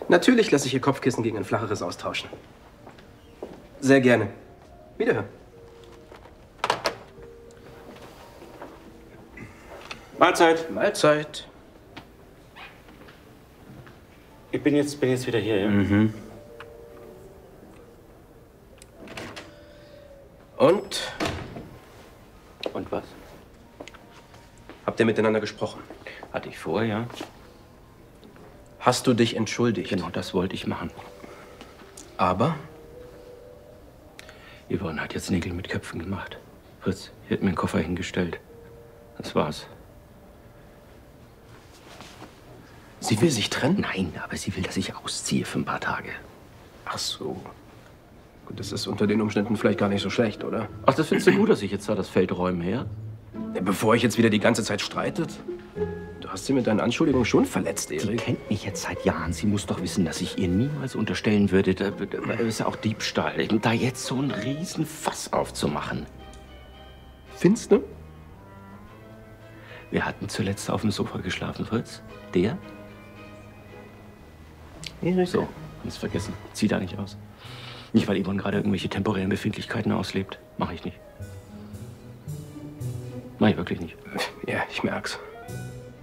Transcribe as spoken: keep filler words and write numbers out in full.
Natürlich lasse ich Ihr Kopfkissen gegen ein flacheres austauschen. Sehr gerne. Wiederhören. Mahlzeit. Mahlzeit. Ich bin jetzt, bin jetzt wieder hier, ja? Mhm. Und? Und was? Habt ihr miteinander gesprochen? Hatte ich vor, ja. Hast du dich entschuldigt? Genau, das wollte ich machen. Aber? Yvonne hat jetzt Nägel mit Köpfen gemacht. Fritz, hier hat mir einen Koffer hingestellt. Das war's. Sie will sich trennen? Nein, aber sie will, dass ich ausziehe für ein paar Tage. Ach so. Gut, das ist unter den Umständen vielleicht gar nicht so schlecht, oder? Ach, das findest du gut, dass ich jetzt da das Feld räume, her? Bevor ich jetzt wieder die ganze Zeit streitet? Du hast sie mit deinen Anschuldigungen schon verletzt, Erik. Sie kennt mich jetzt seit Jahren. Sie muss doch wissen, dass ich ihr niemals unterstellen würde, da, da ist ja auch Diebstahl. Da jetzt so einen riesen Fass aufzumachen. Findest du? Wir hatten zuletzt auf dem Sofa geschlafen, Fritz. Der? Erik. So, kannst vergessen. Zieh da nicht aus. Nicht, weil Yvonne gerade irgendwelche temporären Befindlichkeiten auslebt. Mach ich nicht. Mach ich wirklich nicht. Ja, ich merk's.